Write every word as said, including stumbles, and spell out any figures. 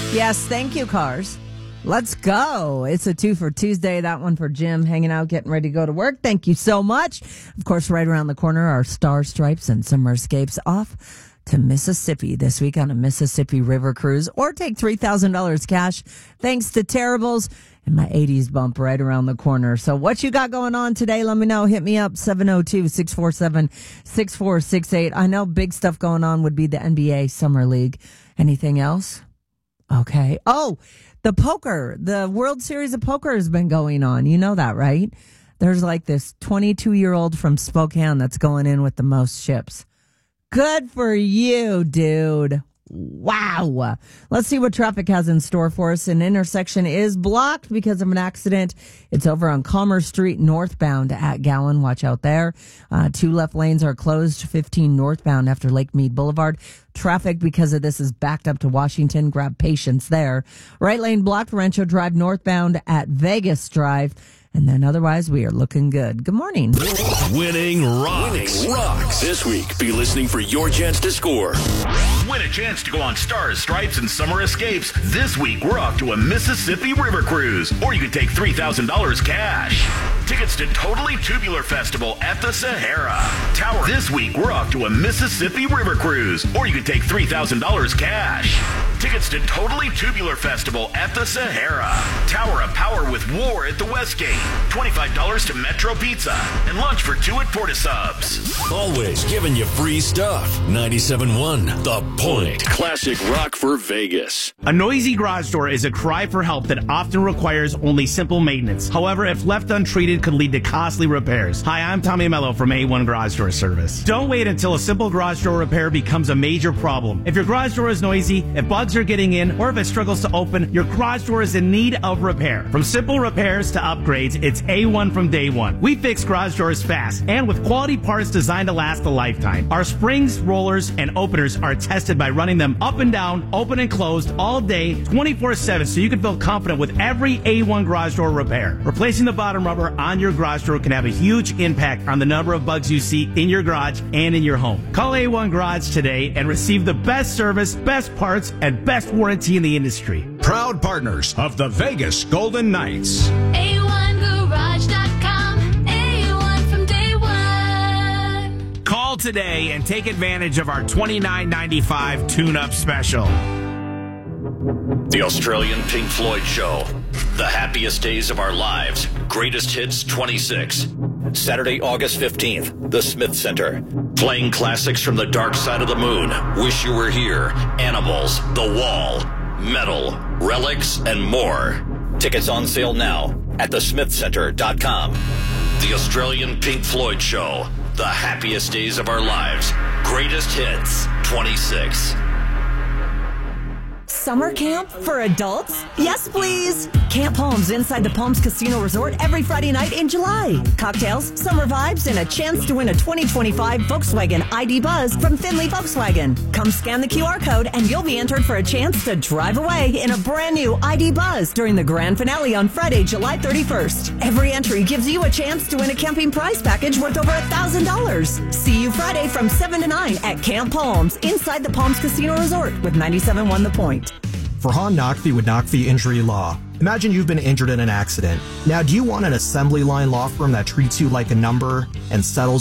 Yes, thank you, Cars. Let's go. It's a two for Tuesday. That one for Jim, hanging out, getting ready to go to work. Thank you so much. Of course, right around the corner are Star Stripes and Summer Escapes off to Mississippi this week on a Mississippi River cruise, or take three thousand dollars cash thanks to Terribles and my eighties bump right around the corner. So what you got going on today? Let me know. Hit me up, seven oh two, six four seven, six four six eight. I know big stuff going on would be the N B A Summer League. Anything else? Okay. Oh, the poker, the World Series of Poker has been going on. You know that, right? There's like this twenty-two-year-old from Spokane that's going in with the most chips. Good for you, dude. Wow. Let's see what traffic has in store for us. An intersection is blocked because of an accident. It's over on Commerce Street northbound at Gowan. Watch out there. Uh, two left lanes are closed, fifteen northbound after Lake Mead Boulevard. Traffic because of this is backed up to Washington. Grab patience there. Right lane blocked, Rancho Drive northbound at Vegas Drive. And then otherwise, we are looking good. Good morning. Winning rocks. Winning rocks. This week, be listening for your chance to score. Win a chance to go on Stars, Stripes, and Summer Escapes. This week, we're off to a Mississippi River cruise. Or you can take three thousand dollars cash. Tickets to Totally Tubular Festival at the Sahara Tower. This week, we're off to a Mississippi River cruise. Or you can take three thousand dollars cash. Tickets to Totally Tubular Festival at the Sahara Tower of Power with War at the Westgate. twenty-five dollars to Metro Pizza. And lunch for two at Porta Subs. Always giving you free stuff. ninety-seven point one The Point. Classic rock for Vegas. A noisy garage door is a cry for help that often requires only simple maintenance. However, if left untreated, could lead to costly repairs. Hi, I'm Tommy Mello from A one Garage Door Service. Don't wait until a simple garage door repair becomes a major problem. If your garage door is noisy, if bugs are getting in, or if it struggles to open, your garage door is in need of repair. From simple repairs to upgrades, it's A one from day one. We fix garage doors fast and with quality parts designed to last a lifetime. Our springs, rollers, and openers are tested by running them up and down, open and closed all day, twenty-four seven, so you can feel confident with every A one garage door repair. Replacing the bottom rubber on your garage door can have a huge impact on the number of bugs you see in your garage and in your home. Call A one Garage today and receive the best service, best parts, and best warranty in the industry. Proud partners of the Vegas Golden Knights. A one garage dot com. A one from day one. Call today and take advantage of our twenty-nine ninety-five tune-up special. The Australian Pink Floyd Show. The happiest days of our lives. Greatest Hits twenty-six. Saturday, August fifteenth, the Smith Center. Playing classics from the Dark Side of the Moon, Wish You Were Here, Animals, The Wall, Metal, Relics, and more. Tickets on sale now at the smith center dot com. The Australian Pink Floyd Show. The happiest days of our lives. Greatest Hits twenty-six. Summer camp for adults? Yes, please. Camp Palms inside the Palms Casino Resort every Friday night in July. Cocktails, summer vibes, and a chance to win a twenty twenty-five Volkswagen I D Buzz from Finley Volkswagen. Come scan the Q R code and you'll be entered for a chance to drive away in a brand new I D Buzz during the grand finale on Friday, July thirty-first. Every entry gives you a chance to win a camping prize package worth over one thousand dollars. See you Friday from seven to nine at Camp Palms inside the Palms Casino Resort with ninety-seven point one The Point. Farhan Naqvi with Naqvi Injury Law. Imagine you've been injured in an accident. Now, do you want an assembly line law firm that treats you like a number and settles